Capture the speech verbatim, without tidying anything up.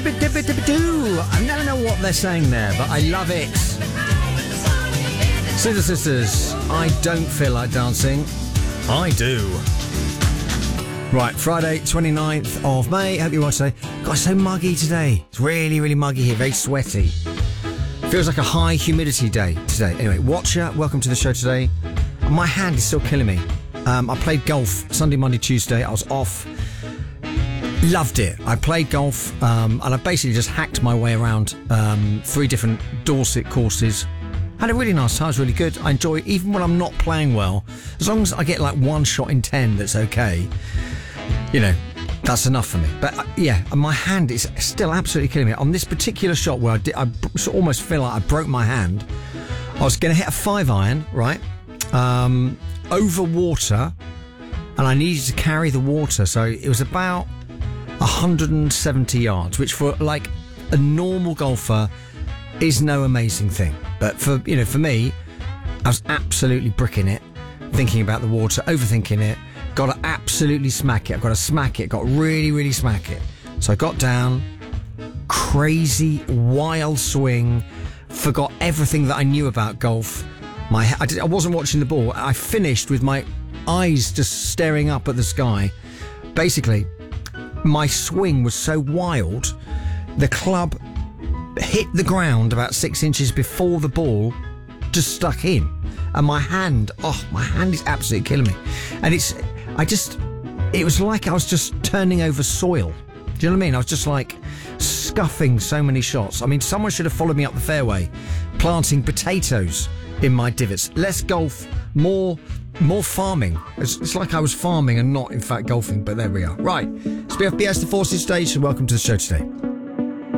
Dibba-dibba-dibba-doo. I never know what they're saying there, but I love it. Scissor Sisters, I don't feel like dancing. I do. Right, Friday, twenty-ninth of May. Hope you're well today. God, it's so muggy today. It's really, really muggy here, very sweaty. Feels like a high humidity day today. Anyway, Watcher, welcome to the show today. My hand is still killing me. Um, I played golf Sunday, Monday, Tuesday. I was off. Loved it. I played golf um, and I basically just hacked my way around um, three different Dorset courses. Had a really nice time. It was really good. I enjoy it, even when I'm not playing well. As long as I get like one shot in ten that's okay, you know, that's enough for me. But uh, yeah, my hand is still absolutely killing me. On this particular shot where I, did, I almost feel like I broke my hand, I was going to hit a five iron, right, um, over water, and I needed to carry the water. So it was about one hundred seventy yards, which for like a normal golfer is no amazing thing. But for, you know, for me, I was absolutely bricking it, thinking about the water, overthinking it. Got to absolutely smack it. I've got to smack it. Got to really, really smack it. So I got down, crazy, wild swing, forgot everything that I knew about golf. My, I, did, I wasn't watching the ball. I finished with my eyes just staring up at the sky. Basically, my swing was so wild, the club hit the ground about six inches before the ball just stuck in. And my hand, oh, my hand is absolutely killing me. And it's, I just, it was like I was just turning over soil. Do you know what I mean? I was just like scuffing so many shots. I mean, someone should have followed me up the fairway, planting potatoes in my divots. Less golf, more more farming. It's, it's like I was farming and not, in fact, golfing, but there we are. Right, it's B F B S, the Forces Station. Welcome to the show today.